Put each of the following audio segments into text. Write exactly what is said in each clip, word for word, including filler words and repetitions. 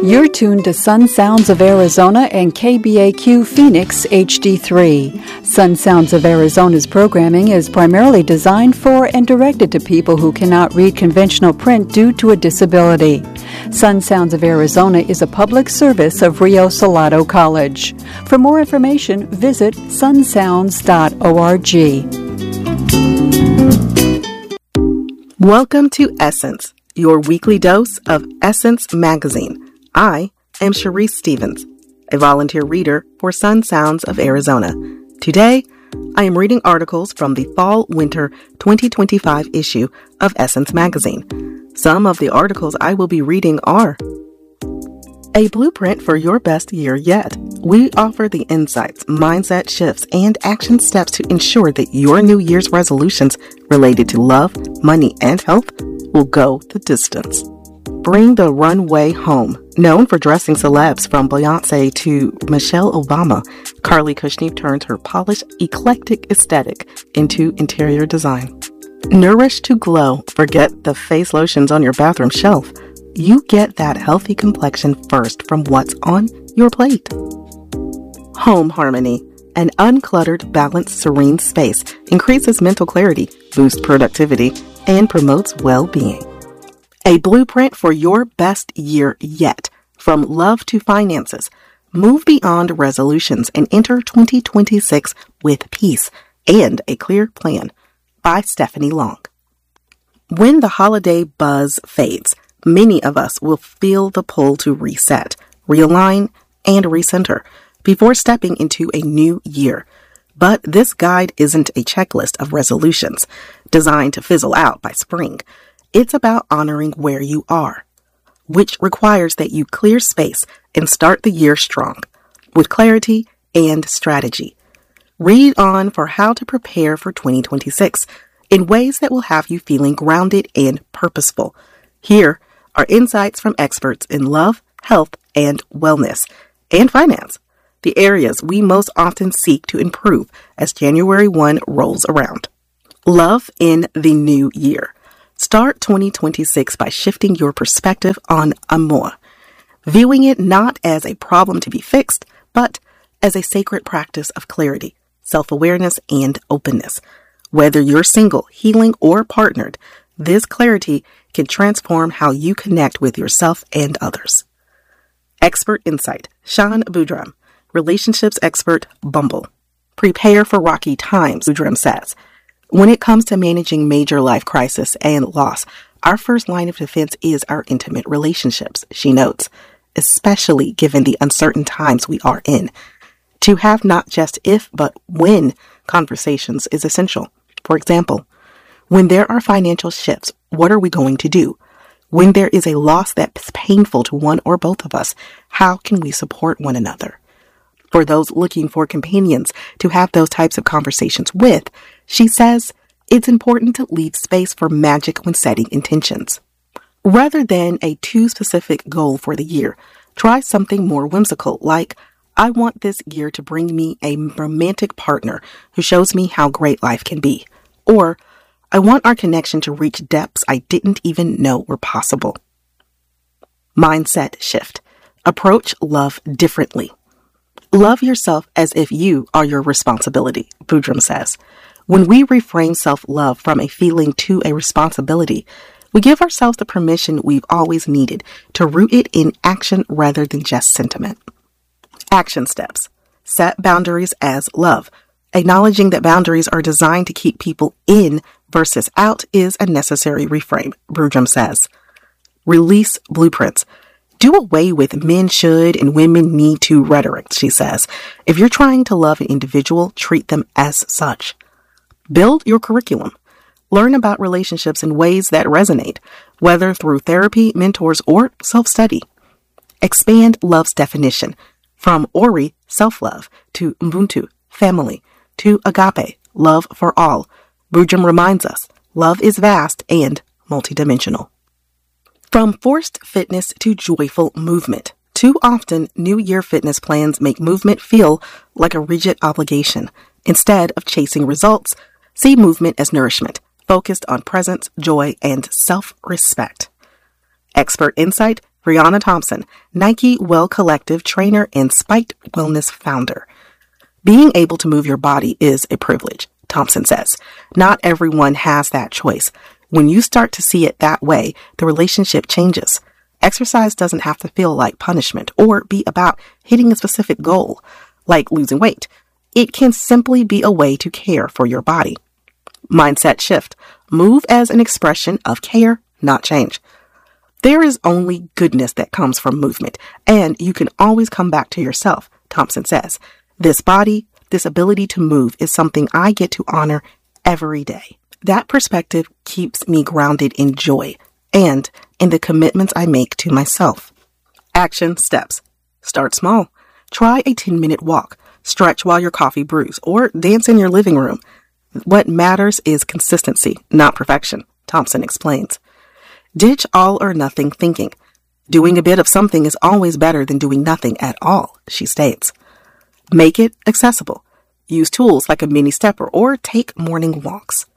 You're tuned to Sun Sounds of Arizona and K B A Q Phoenix H D three. Sun Sounds of Arizona's programming is primarily designed for and directed to people who cannot read conventional print due to a disability. Sun Sounds of Arizona is a public service of Rio Salado College. For more information, visit sun sounds dot org. Welcome to Essence, your weekly dose of Essence Magazine. I am Sharice Stevens, a volunteer reader for Sun Sounds of Arizona. Today, I am reading articles from the Fall-Winter twenty twenty-five issue of Essence Magazine. Some of the articles I will be reading are: A blueprint for your best year yet. We offer the insights, mindset shifts, and action steps to ensure that your New Year's resolutions related to love, money, and health will go the distance. Bring the runway home. Known for dressing celebs from Beyonce to Michelle Obama, Carly Kushner turns her polished, eclectic aesthetic into interior design. Nourish to glow. Forget the face lotions on your bathroom shelf. You get that healthy complexion first from what's on your plate. Home Harmony. An uncluttered, balanced, serene space increases mental clarity, boosts productivity, and promotes well-being. A blueprint for your best year yet. From love to finances. Move beyond resolutions and enter twenty twenty-six with peace and a clear plan. By Stephanie Long. When the holiday buzz fades, many of us will feel the pull to reset, realign, and recenter before stepping into a new year. But this guide isn't a checklist of resolutions designed to fizzle out by spring. It's about honoring where you are, which requires that you clear space and start the year strong, with clarity and strategy. Read on for how to prepare for twenty twenty-six in ways that will have you feeling grounded and purposeful. Here are insights from experts in love, health, and wellness, and finance, the areas we most often seek to improve as January first rolls around. Love in the new year. Start twenty twenty-six by shifting your perspective on amour, viewing it not as a problem to be fixed, but as a sacred practice of clarity, self-awareness, and openness. Whether you're single, healing, or partnered, this clarity can transform how you connect with yourself and others. Expert Insight. Sean Boudram, relationships expert, Bumble. Prepare for rocky times, Boudram says. When it comes to managing major life crisis and loss, our first line of defense is our intimate relationships, she notes, especially given the uncertain times we are in. To have not just if, but when conversations is essential. For example, when there are financial shifts, what are we going to do? When there is a loss that's painful to one or both of us, how can we support one another? For those looking for companions to have those types of conversations with, she says it's important to leave space for magic when setting intentions. Rather than a too specific goal for the year, try something more whimsical, like, I want this year to bring me a romantic partner who shows me how great life can be. Or, I want our connection to reach depths I didn't even know were possible. Mindset shift. Approach love differently. Love yourself as if you are your responsibility, Boudram says. When we reframe self-love from a feeling to a responsibility, we give ourselves the permission we've always needed to root it in action rather than just sentiment. Action steps. Set boundaries as love. Acknowledging that boundaries are designed to keep people in versus out is a necessary reframe, Boudram says. Release blueprints. Do away with men should and women need to rhetoric, she says. If you're trying to love an individual, treat them as such. Build your curriculum. Learn about relationships in ways that resonate, whether through therapy, mentors, or self-study. Expand love's definition from Ori, self-love, to Ubuntu, family, to agape, love for all. Boudram reminds us, love is vast and multidimensional. From forced fitness to joyful movement. Too often, New Year fitness plans make movement feel like a rigid obligation. Instead of chasing results, see movement as nourishment, focused on presence, joy, and self-respect. Expert Insight. Brianna Thompson, Nike Well Collective trainer and Spiked Wellness founder. Being able to move your body is a privilege, Thompson says. Not everyone has that choice. When you start to see it that way, the relationship changes. Exercise doesn't have to feel like punishment or be about hitting a specific goal, like losing weight. It can simply be a way to care for your body. Mindset shift. Move as an expression of care, not change. There is only goodness that comes from movement, and you can always come back to yourself, Thompson says. This body, this ability to move is something I get to honor every day. That perspective keeps me grounded in joy and in the commitments I make to myself. Action steps. Start small. Try a ten-minute walk, stretch while your coffee brews, or dance in your living room. What matters is consistency, not perfection, Thompson explains. Ditch all or nothing thinking. Doing a bit of something is always better than doing nothing at all, she states. Make it accessible. Use tools like a mini stepper or take morning walks.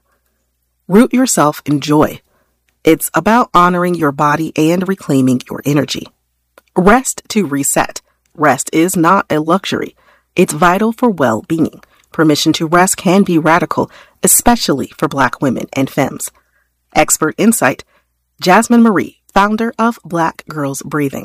Root yourself in joy. It's about honoring your body and reclaiming your energy. Rest to reset. Rest is not a luxury. It's vital for well-being. Permission to rest can be radical, especially for Black women and femmes. Expert insight. Jasmine Marie, founder of Black Girls Breathing.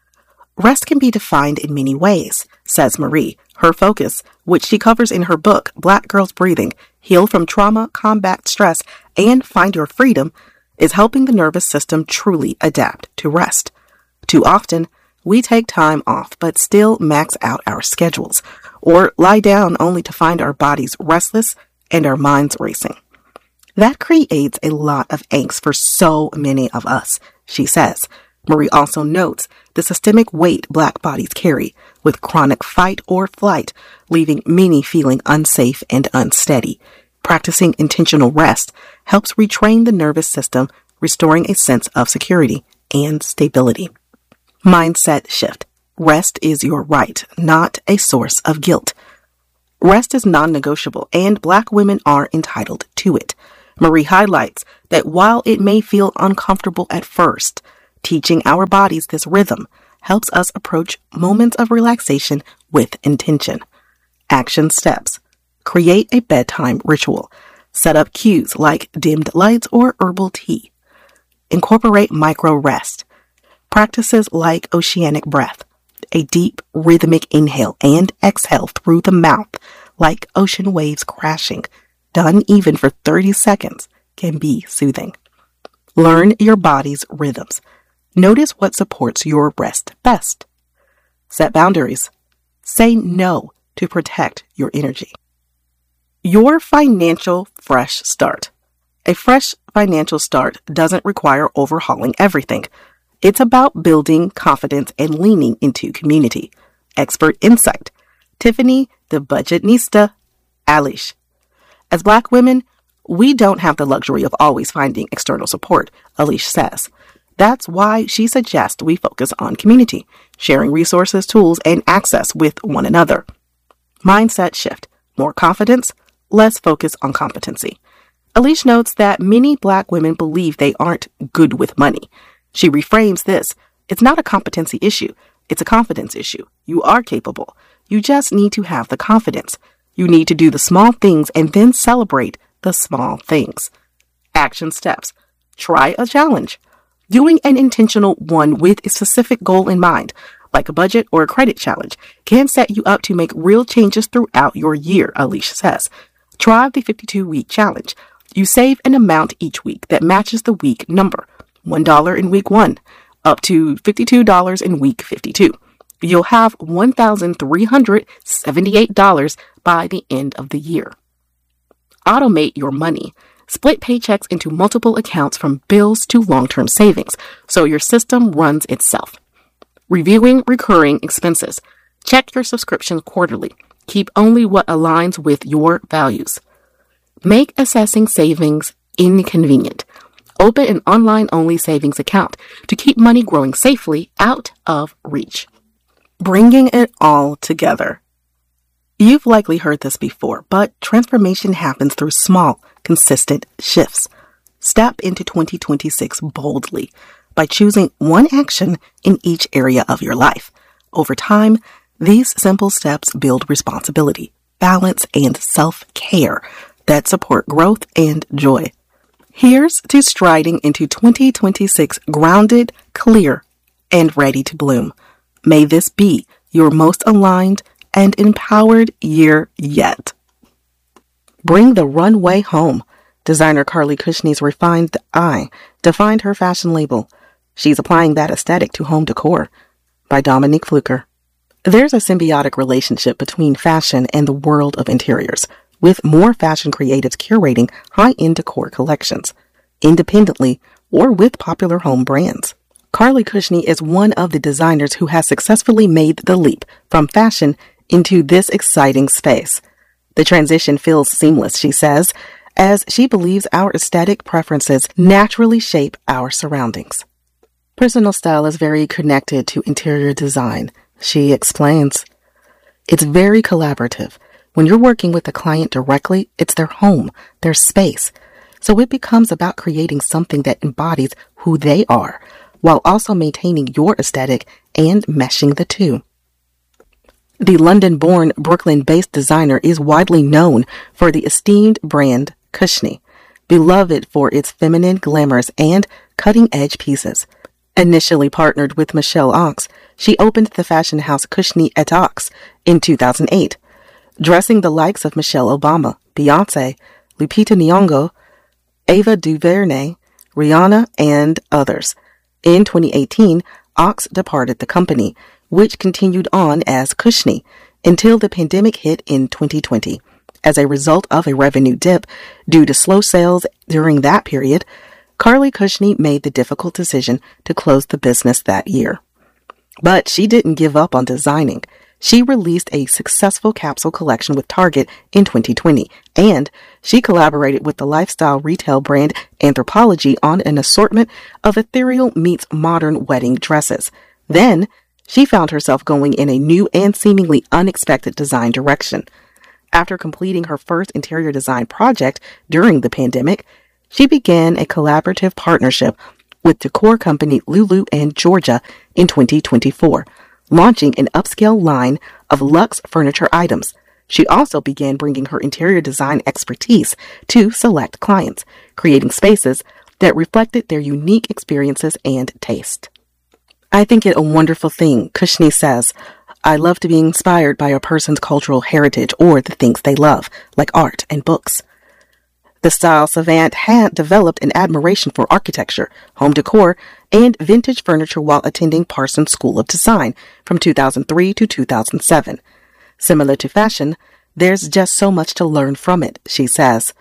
Rest can be defined in many ways, says Marie. Her focus, which she covers in her book, Black Girls Breathing, Heal from Trauma, Combat Stress, and Find Your Freedom, is helping the nervous system truly adapt to rest. Too often, we take time off but still max out our schedules, or lie down only to find our bodies restless and our minds racing. That creates a lot of angst for so many of us, she says. Marie also notes the systemic weight Black bodies carry, with chronic fight or flight, leaving many feeling unsafe and unsteady. Practicing intentional rest helps retrain the nervous system, restoring a sense of security and stability. Mindset shift. Rest is your right, not a source of guilt. Rest is non-negotiable, and Black women are entitled to it. Marie highlights that while it may feel uncomfortable at first, teaching our bodies this rhythm helps us approach moments of relaxation with intention. Action steps. Create a bedtime ritual. Set up cues like dimmed lights or herbal tea. Incorporate micro rest. Practices like oceanic breath, a deep rhythmic inhale and exhale through the mouth like ocean waves crashing, done even for thirty seconds, can be soothing. Learn your body's rhythms. Notice what supports your rest best. Set boundaries. Say no to protect your energy. Your financial fresh start. A fresh financial start doesn't require overhauling everything. It's about building confidence and leaning into community. Expert insight. Tiffany, the Budgetnista, Alish. As Black women, we don't have the luxury of always finding external support, Alish says. That's why she suggests we focus on community, sharing resources, tools, and access with one another. Mindset shift. More confidence, less focus on competency. Alish notes that many Black women believe they aren't good with money. She reframes this. It's not a competency issue. It's a confidence issue. You are capable. You just need to have the confidence. You need to do the small things and then celebrate the small things. Action steps. Try a challenge. Doing an intentional one with a specific goal in mind, like a budget or a credit challenge, can set you up to make real changes throughout your year, Alish says. Try the fifty-two week challenge. You save an amount each week that matches the week number. one dollar in week one, up to fifty-two dollars in week fifty-two. You'll have one thousand three hundred seventy-eight dollars by the end of the year. Automate your money. Split paychecks into multiple accounts from bills to long-term savings, so your system runs itself. Reviewing recurring expenses. Check your subscriptions quarterly. Keep only what aligns with your values. Make assessing savings inconvenient. Open an online-only savings account to keep money growing safely out of reach. Bringing it all together. You've likely heard this before, but transformation happens through small, consistent shifts. Step into twenty twenty-six boldly. by choosing one action in each area of your life. Over time, these simple steps build responsibility, balance, and self-care that support growth and joy. Here's to striding into twenty twenty-six grounded, clear, and ready to bloom. May this be your most aligned and empowered year yet. Bring the runway home. Designer Carly Cushnie's refined eye defined her fashion label. She's applying that aesthetic to home decor. By Dominique Fluker. There's a symbiotic relationship between fashion and the world of interiors, with more fashion creatives curating high-end decor collections, independently or with popular home brands. Carly Cushnie is one of the designers who has successfully made the leap from fashion into this exciting space. The transition feels seamless, she says, as she believes our aesthetic preferences naturally shape our surroundings. Personal style is very connected to interior design, she explains. It's very collaborative. When you're working with a client directly, it's their home, their space. So it becomes about creating something that embodies who they are, while also maintaining your aesthetic and meshing the two. The London-born, Brooklyn-based designer is widely known for the esteemed brand Cushnie, beloved for its feminine glamours and cutting-edge pieces. Initially partnered with Michelle Ox, she opened the fashion house Cushnie et Ox in two thousand eight, dressing the likes of Michelle Obama, Beyoncé, Lupita Nyong'o, Ava DuVernay, Rihanna, and others. In twenty eighteen, Ox departed the company, which continued on as Cushnie until the pandemic hit in twenty twenty. As a result of a revenue dip due to slow sales during that period, Carly Cushnie made the difficult decision to close the business that year. But she didn't give up on designing. She released a successful capsule collection with Target in twenty twenty, and she collaborated with the lifestyle retail brand Anthropologie on an assortment of ethereal meets modern wedding dresses. Then, she found herself going in a new and seemingly unexpected design direction. After completing her first interior design project during the pandemic, she began a collaborative partnership with decor company Lulu and Georgia in twenty twenty-four, launching an upscale line of luxe furniture items. She also began bringing her interior design expertise to select clients, creating spaces that reflected their unique experiences and taste. I think it a wonderful thing, Cushnie says. I love to be inspired by a person's cultural heritage or the things they love, like art and books. The style savant had developed an admiration for architecture, home decor, and vintage furniture while attending Parsons School of Design from two thousand three to two thousand seven. Similar to fashion, there's just so much to learn from it, she says.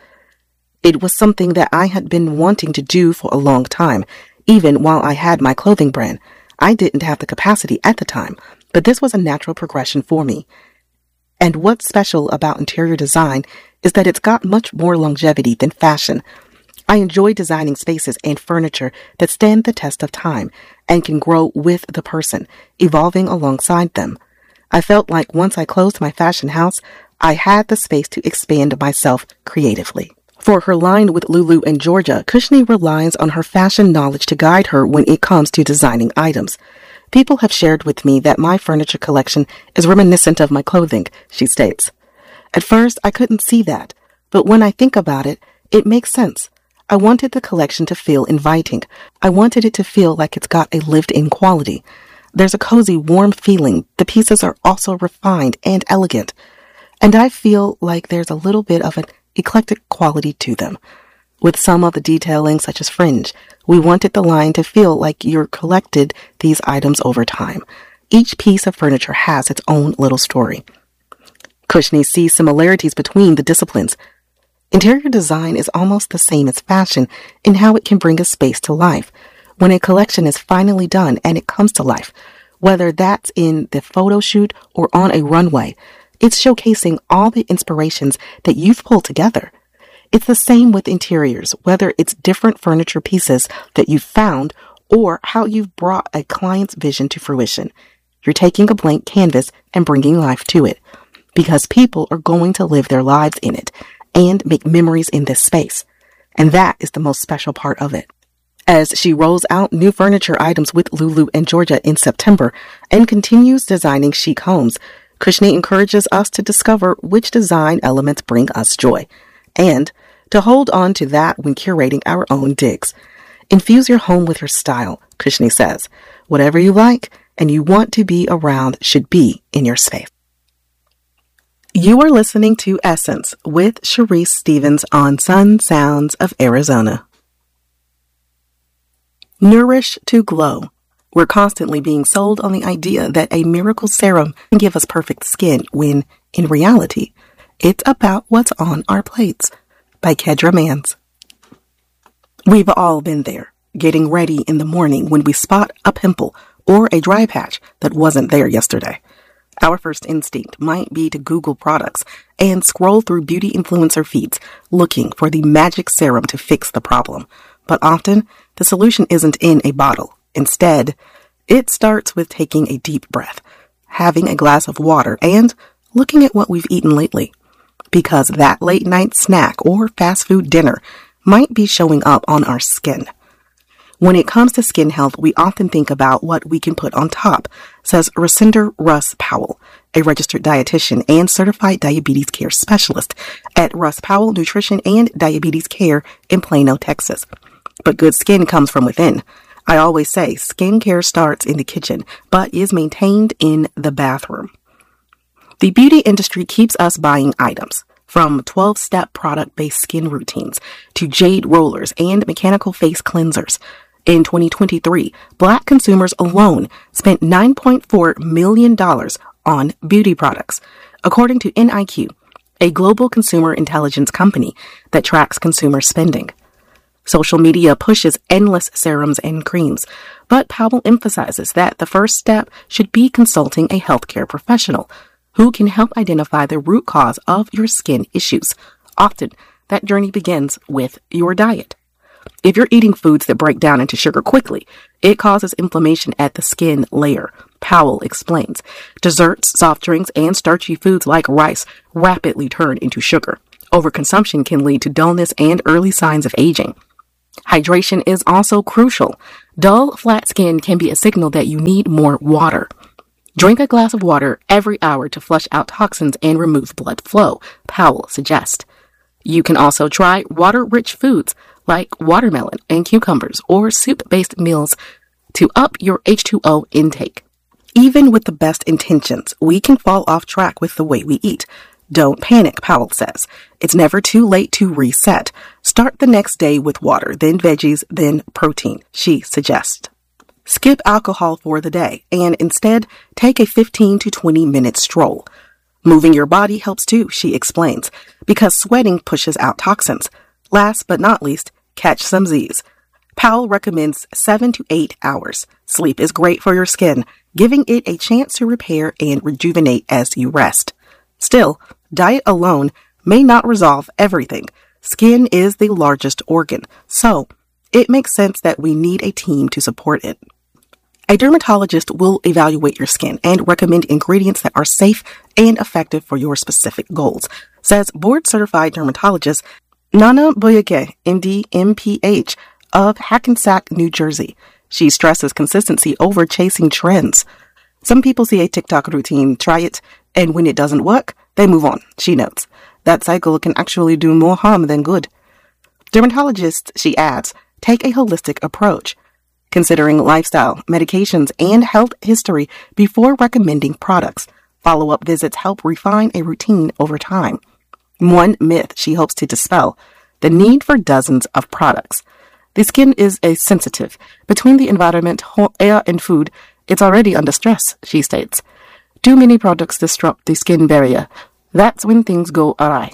It was something that I had been wanting to do for a long time, even while I had my clothing brand. I didn't have the capacity at the time, but this was a natural progression for me. And what's special about interior design is that it's got much more longevity than fashion. I enjoy designing spaces and furniture that stand the test of time and can grow with the person, evolving alongside them. I felt like once I closed my fashion house, I had the space to expand myself creatively. For her line with Lulu and Georgia, Cushnie relies on her fashion knowledge to guide her when it comes to designing items. People have shared with me that my furniture collection is reminiscent of my clothing, she states. At first, I couldn't see that, but when I think about it, it makes sense. I wanted the collection to feel inviting. I wanted it to feel like it's got a lived-in quality. There's a cozy, warm feeling. The pieces are also refined and elegant. And I feel like there's a little bit of an eclectic quality to them. With some of the detailing, such as fringe, we wanted the line to feel like you're collected these items over time. Each piece of furniture has its own little story. Cushnie sees similarities between the disciplines. Interior design is almost the same as fashion in how it can bring a space to life. When a collection is finally done and it comes to life, whether that's in the photo shoot or on a runway, it's showcasing all the inspirations that you've pulled together. It's the same with interiors, whether it's different furniture pieces that you've found or how you've brought a client's vision to fruition. You're taking a blank canvas and bringing life to it, because people are going to live their lives in it and make memories in this space. And that is the most special part of it. as she rolls out new furniture items with Lulu and Georgia in September and continues designing chic homes. Kushni encourages us to discover which design elements bring us joy and to hold on to that when curating our own digs. Infuse your home with your style, Kushni says. Whatever you like and you want to be around should be in your space. You are listening to Essence with Sharice Stevens on Sun Sounds of Arizona. Nourish to glow. We're constantly being sold on the idea that a miracle serum can give us perfect skin when, in reality, it's about what's on our plates. By Kedra Mans. We've all been there, getting ready in the morning when we spot a pimple or a dry patch that wasn't there yesterday. Our first instinct might be to Google products and scroll through beauty influencer feeds looking for the magic serum to fix the problem. But often, the solution isn't in a bottle. Instead, it starts with taking a deep breath, having a glass of water, and looking at what we've eaten lately. Because that late night snack or fast food dinner might be showing up on our skin. When it comes to skin health, we often think about what we can put on top, says Racinder Russ Powell, a registered dietitian and certified diabetes care specialist at Russ Powell Nutrition and Diabetes Care in Plano, Texas. But good skin comes from within. I always say skincare starts in the kitchen, but is maintained in the bathroom. The beauty industry keeps us buying items, from twelve-step product-based skin routines to jade rollers and mechanical face cleansers. In twenty twenty-three, Black consumers alone spent nine point four million dollars on beauty products, according to N I Q, a global consumer intelligence company that tracks consumer spending. Social media pushes endless serums and creams, but Powell emphasizes that the first step should be consulting a healthcare professional who can help identify the root cause of your skin issues. Often, that journey begins with your diet. If you're eating foods that break down into sugar quickly, it causes inflammation at the skin layer, Powell explains. Desserts, soft drinks, and starchy foods like rice rapidly turn into sugar. Overconsumption can lead to dullness and early signs of aging. Hydration is also crucial. Dull, flat skin can be a signal that you need more water. Drink a glass of water every hour to flush out toxins and remove blood flow, Powell suggests. You can also try water-rich foods like watermelon and cucumbers or soup-based meals to up your H two O intake. Even with the best intentions, we can fall off track with the way we eat. Don't panic, Powell says. It's never too late to reset. Start the next day with water, then veggies, then protein, she suggests. Skip alcohol for the day and instead take a fifteen to twenty minute stroll. Moving your body helps too, she explains, because sweating pushes out toxins. Last but not least, catch some Z's. Powell recommends seven to eight hours. Sleep is great for your skin, giving it a chance to repair and rejuvenate as you rest. Still, diet alone may not resolve everything. Skin is the largest organ, so it makes sense that we need a team to support it. A dermatologist will evaluate your skin and recommend ingredients that are safe and effective for your specific goals, says board-certified dermatologist Nana Boyake, M D, M P H, of Hackensack, New Jersey. She stresses consistency over chasing trends. Some people see a TikTok routine, try it, and when it doesn't work, they move on, she notes. That cycle can actually do more harm than good. Dermatologists, she adds, take a holistic approach, considering lifestyle, medications, and health history before recommending products. Follow-up visits help refine a routine over time. One myth she hopes to dispel: the need for dozens of products. The skin is a sensitive. Between the environment, air, and food, it's already under stress, she states. Too many products disrupt the skin barrier. That's when things go awry.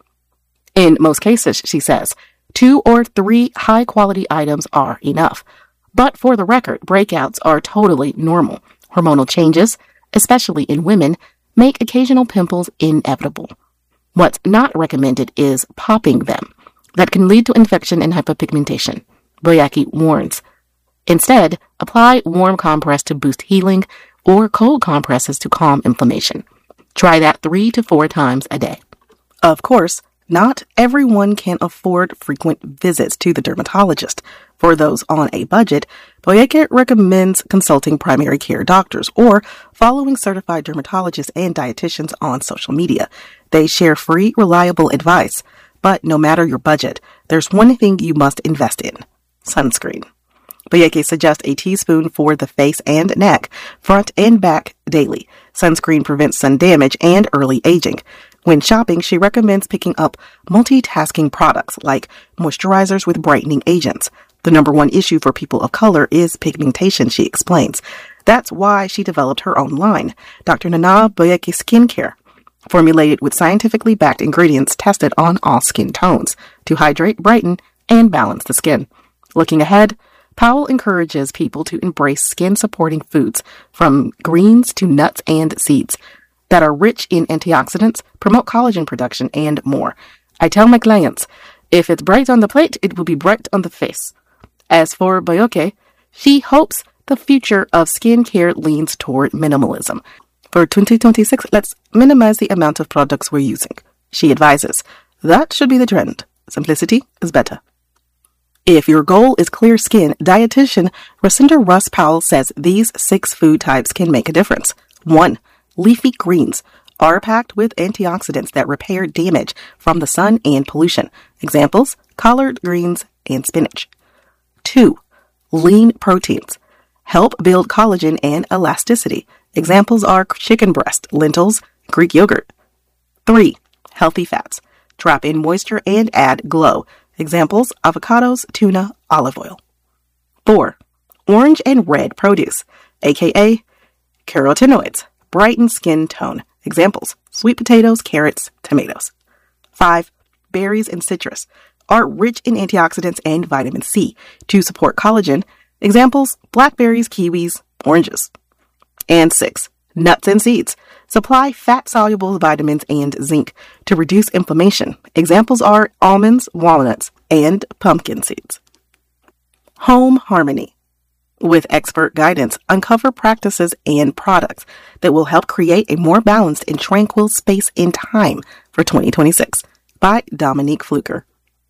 In most cases, she says, two or three high-quality items are enough. But for the record, breakouts are totally normal. Hormonal changes, especially in women, make occasional pimples inevitable. What's not recommended is popping them. That can lead to infection and hyperpigmentation, Boyake warns. Instead, apply warm compress to boost healing or cold compresses to calm inflammation. Try that three to four times a day. Of course, not everyone can afford frequent visits to the dermatologist, For those on a budget, Boyeke recommends consulting primary care doctors or following certified dermatologists and dietitians on social media. They share free, reliable advice. But no matter your budget, there's one thing you must invest in: sunscreen. Boyeke suggests a teaspoon for the face and neck, front and back daily. Sunscreen prevents sun damage and early aging. When shopping, she recommends picking up multitasking products like moisturizers with brightening agents. The number one issue for people of color is pigmentation, she explains. That's why she developed her own line, Doctor Nana Boyeke Skincare, formulated with scientifically backed ingredients tested on all skin tones to hydrate, brighten, and balance the skin. Looking ahead, Powell encourages people to embrace skin-supporting foods, from greens to nuts and seeds, that are rich in antioxidants, promote collagen production, and more. I tell my clients, if it's bright on the plate, it will be bright on the face. As for Boyeke, she hopes the future of skincare leans toward minimalism. For twenty twenty-six, let's minimize the amount of products we're using. She advises, that should be the trend. Simplicity is better. If your goal is clear skin, dietitian Racinda Russ Powell says these six food types can make a difference. One, leafy greens are packed with antioxidants that repair damage from the sun and pollution. Examples, collard greens and spinach. Two, lean proteins help build collagen and elasticity. Examples are chicken breast, lentils, Greek yogurt. Three, healthy fats trap in moisture and add glow. Examples, avocados, tuna, olive oil. Four, orange and red produce, aka carotenoids, brighten skin tone. Examples, sweet potatoes, carrots, tomatoes. Five, berries and citrus are rich in antioxidants and vitamin C to support collagen. Examples, blackberries, kiwis, oranges. And six, nuts and seeds supply fat-soluble vitamins and zinc to reduce inflammation. Examples are almonds, walnuts, and pumpkin seeds. Home harmony. With expert guidance, uncover practices and products that will help create a more balanced and tranquil space and time for twenty twenty-six by Dominique Fluker.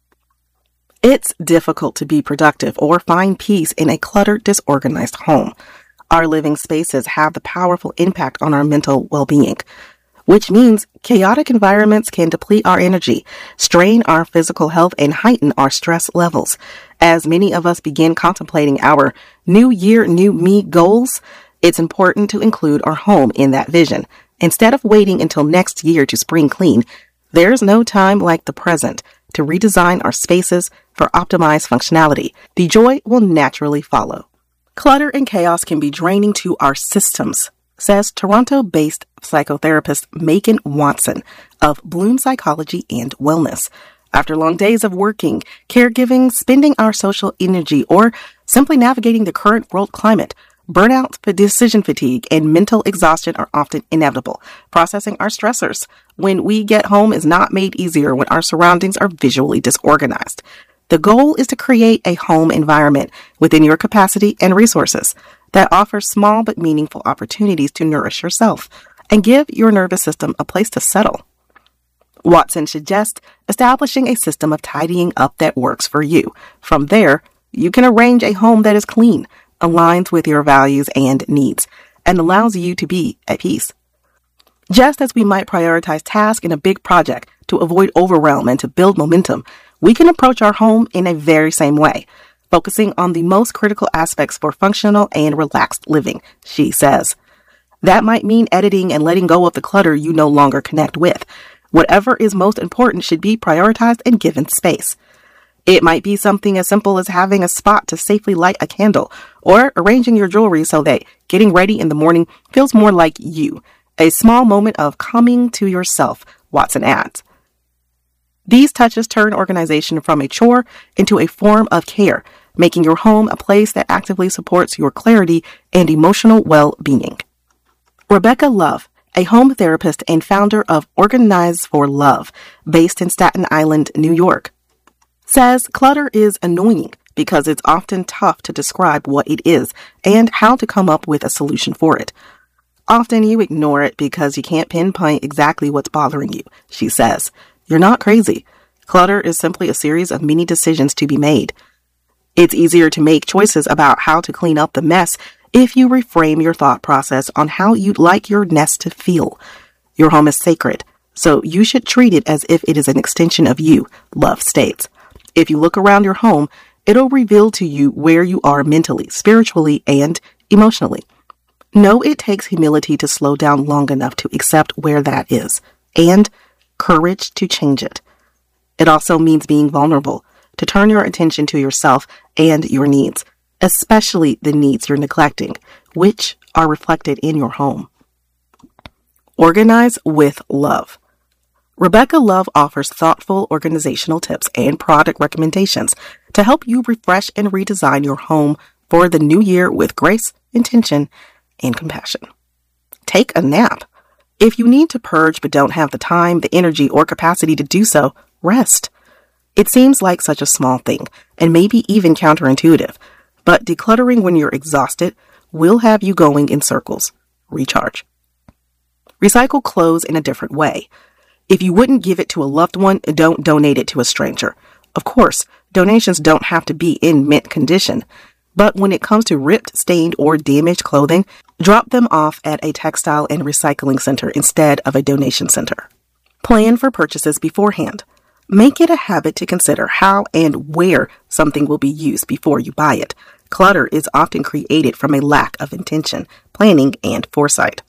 It's difficult to be productive or find peace in a cluttered, disorganized home. Our living spaces have the powerful impact on our mental well-being, which means chaotic environments can deplete our energy, strain our physical health, and heighten our stress levels. As many of us begin contemplating our New Year, New Me goals, it's important to include our home in that vision. Instead of waiting until next year to spring clean, there's no time like the present to redesign our spaces for optimized functionality. The joy will naturally follow. Clutter and chaos can be draining to our systems, says Toronto-based psychotherapist Macon Watson of Bloom Psychology and Wellness. After long days of working, caregiving, spending our social energy, or simply navigating the current world climate, burnout, decision fatigue, and mental exhaustion are often inevitable. Processing our stressors when we get home is not made easier when our surroundings are visually disorganized. The goal is to create a home environment within your capacity and resources that offers small but meaningful opportunities to nourish yourself and give your nervous system a place to settle. Watson suggests establishing a system of tidying up that works for you. From there, you can arrange a home that is clean, aligns with your values and needs, and allows you to be at peace. Just as we might prioritize tasks in a big project to avoid overwhelm and to build momentum, we can approach our home in a very same way, focusing on the most critical aspects for functional and relaxed living, she says. That might mean editing and letting go of the clutter you no longer connect with. Whatever is most important should be prioritized and given space. It might be something as simple as having a spot to safely light a candle, or arranging your jewelry so that getting ready in the morning feels more like you. A small moment of coming to yourself, Watson adds. These touches turn organization from a chore into a form of care, making your home a place that actively supports your clarity and emotional well-being. Rebecca Love, a home therapist and founder of Organize for Love, based in Staten Island, New York, says clutter is annoying because it's often tough to describe what it is and how to come up with a solution for it. Often you ignore it because you can't pinpoint exactly what's bothering you, she says. You're not crazy. Clutter is simply a series of many decisions to be made. It's easier to make choices about how to clean up the mess if you reframe your thought process on how you'd like your nest to feel. Your home is sacred, so you should treat it as if it is an extension of you, Love states. If you look around your home, it'll reveal to you where you are mentally, spiritually, and emotionally. Know it takes humility to slow down long enough to accept where that is, and courage to change it. It also means being vulnerable, to turn your attention to yourself and your needs, especially the needs you're neglecting, which are reflected in your home. Organize with love. Rebecca Love offers thoughtful organizational tips and product recommendations to help you refresh and redesign your home for the new year with grace, intention, and compassion. Take a nap. If you need to purge but don't have the time, the energy, or capacity to do so, rest. It seems like such a small thing, and maybe even counterintuitive, but decluttering when you're exhausted will have you going in circles. Recharge. Recycle clothes in a different way. If you wouldn't give it to a loved one, don't donate it to a stranger. Of course, donations don't have to be in mint condition, but when it comes to ripped, stained, or damaged clothing, drop them off at a textile and recycling center instead of a donation center. Plan for purchases beforehand. Make it a habit to consider how and where something will be used before you buy it. Clutter is often created from a lack of intention, planning, and foresight.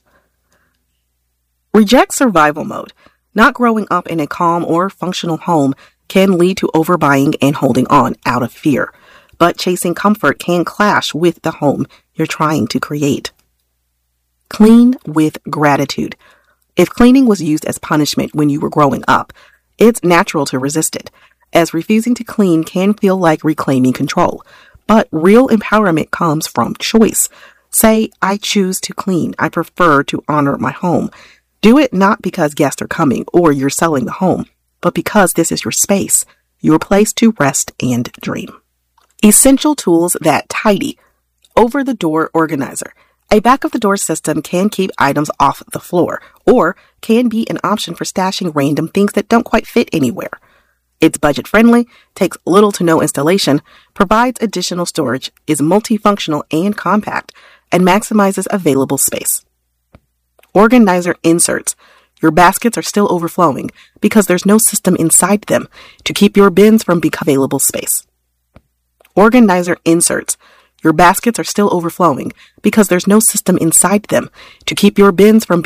Reject survival mode. Not growing up in a calm or functional home can lead to overbuying and holding on out of fear, but chasing comfort can clash with the home you're trying to create. Clean with gratitude. If cleaning was used as punishment when you were growing up, it's natural to resist it, as refusing to clean can feel like reclaiming control. But real empowerment comes from choice. Say, I choose to clean. I prefer to honor my home. Do it not because guests are coming or you're selling the home, but because this is your space, your place to rest and dream. Essential tools that tidy. Over-the-door organizer. A back-of-the-door system can keep items off the floor, or can be an option for stashing random things that don't quite fit anywhere. It's budget-friendly, takes little to no installation, provides additional storage, is multifunctional and compact, and maximizes available space. Organizer inserts. Your baskets are still overflowing because there's no system inside them to keep your bins from becoming available space. Organizer inserts. Your baskets are still overflowing because there's no system inside them to keep your bins from